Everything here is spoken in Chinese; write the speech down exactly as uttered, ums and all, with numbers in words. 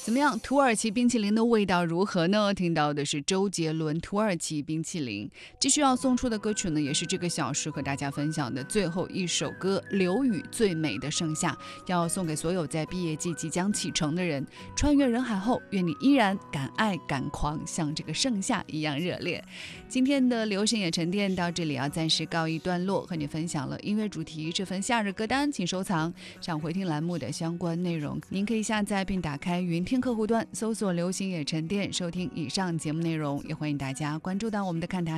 怎么样？土耳其冰淇淋的味道如何呢？听到的是周杰伦《土耳其冰淇淋》。继续要送出的歌曲呢，也是这个小时和大家分享的最后一首歌，刘宇最美的盛夏，要送给所有在毕业季即将启程的人。穿越人海后，愿你依然敢爱敢狂，像这个盛夏一样热烈。今天的流行也沉淀到这里，要暂时告一段落，和你分享了音乐主题这份夏日歌单，请收藏上回听栏目的相关内容。您可以下载并打开云听客户端，搜索流行也沉淀，收听以上节目内容。也欢迎大家关注到我们的看台